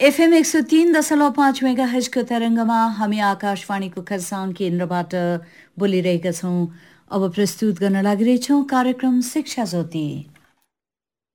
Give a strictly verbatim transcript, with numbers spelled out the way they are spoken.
FM एक सौ तीन दशमलव पाँच मेगा हजको तरङ्गमा हामी आकाशवाणीको खरसाङ केन्द्रबाट बोलिरहेका छौँ। अब प्रस्तुत गर्न लागिरहेछौँ कार्यक्रम शिक्षा ज्योति।